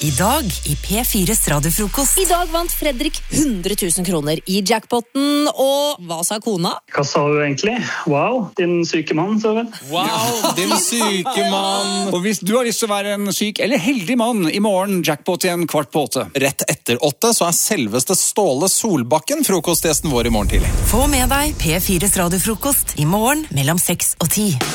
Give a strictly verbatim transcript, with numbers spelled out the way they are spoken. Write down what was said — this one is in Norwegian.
I dag i P fires radiofrokost. I dag vant Fredrik hundre tusen kroner i jackpotten, og hva sa kona? Hva sa du egentlig? Wow, din syke mann, så vel. Wow, din syke mann. Og hvis du har lyst til å være en syk eller heldig mann, i morgen jackpot igjen kvart på åtte. Rett etter åtte så er selveste Ståle Solbakken frokostgjesten vår i morgen tidlig. Få med deg P fires radiofrokost i morgen mellom seks og ti.